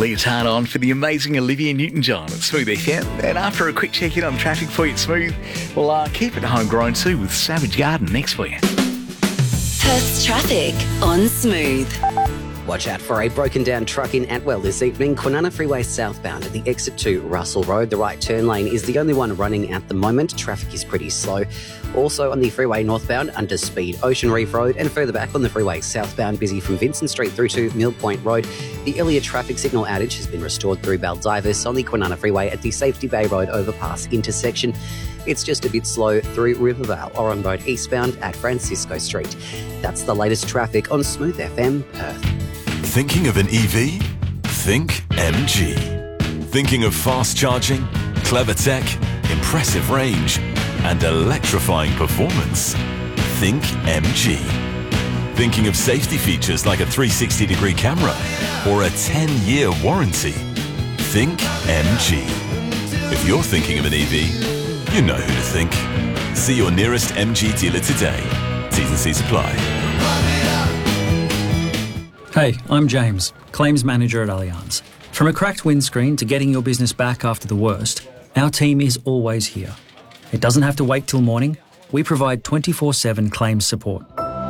Leotard on for the amazing Olivia Newton-John at Smooth FM. And after a quick check-in on traffic for you at Smooth, we'll keep it homegrown too with Savage Garden next for you. Perth's traffic on Smooth. Watch out for a broken down truck in Atwell this evening. Kwinana Freeway southbound at the exit to Russell Road. The right turn lane is the only one running at the moment. Traffic is pretty slow. Also on the freeway northbound under Speed Ocean Reef Road, and further back on the freeway southbound, busy from Vincent Street through to Mill Point Road. The Elliott traffic signal outage has been restored through Baldivis on the Kwinana Freeway at the Safety Bay Road overpass intersection. It's just a bit slow through Rivervale, Oran Road eastbound at Francisco Street. That's the latest traffic on Smooth FM Perth. Thinking of an EV? Think MG. Thinking of fast charging, clever tech, impressive range, and electrifying performance? Think MG. Thinking of safety features like a 360-degree camera or a 10-year warranty? Think MG. If you're thinking of an EV, you know who to think. See your nearest MG dealer today. T's and C's apply. Hey, I'm James, Claims Manager at Allianz. From a cracked windscreen to getting your business back after the worst, our team is always here. It doesn't have to wait till morning. We provide 24/7 claims support.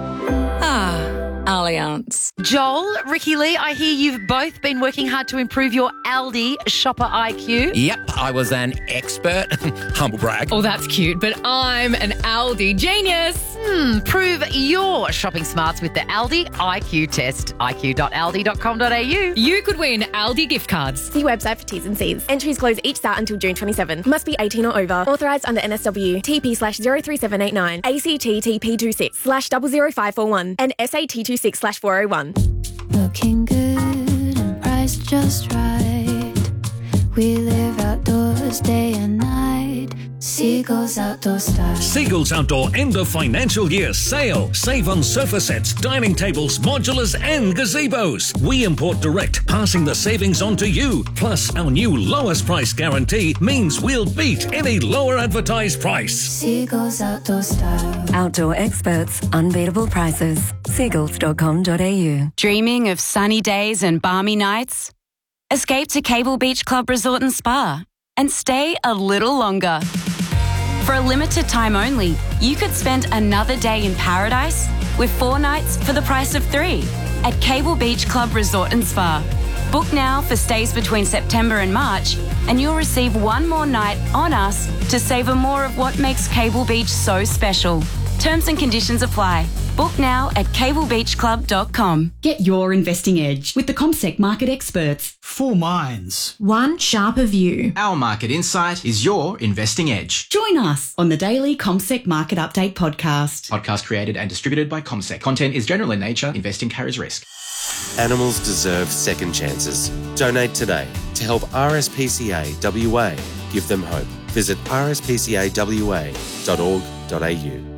Allianz. Joel, Ricky Lee, I hear you've both been working hard to improve your Aldi shopper IQ. Yep, I was an expert. Humble brag. Oh, that's cute, but I'm an Aldi genius. Prove your shopping smarts with the Aldi IQ test. iq.aldi.com.au. You could win Aldi gift cards. See website for T's and C's. Entries close each start until June 27. Must be 18 or over. Authorised under NSW. TP/03789. ACT TP26/000541. And SAT 26/401. Looking good and priced just right. We live outdoors day and night. Seagulls Outdoor Style. Seagulls Outdoor end of financial year sale. Save on sofa sets, dining tables, modulars and gazebos. We import direct, passing the savings on to you. Plus, our new lowest price guarantee means we'll beat any lower advertised price. Seagulls Outdoor Style. Outdoor experts, unbeatable prices. Seagulls.com.au. Dreaming of sunny days and balmy nights? Escape to Cable Beach Club Resort and Spa and stay a little longer. For a limited time only, you could spend another day in paradise with 4 nights for the price of 3 at Cable Beach Club Resort and Spa. Book now for stays between September and March, and you'll receive 1 more night on us to savour more of what makes Cable Beach so special. Terms and conditions apply. Book now at cablebeachclub.com. Get your investing edge with the CommSec market experts. 4 minds. One sharper view. Our market insight is your investing edge. Join us on the daily CommSec Market Update podcast. Podcast created and distributed by CommSec. Content is general in nature. Investing carries risk. Animals deserve second chances. Donate today to help RSPCA WA give them hope. Visit rspcawa.org.au.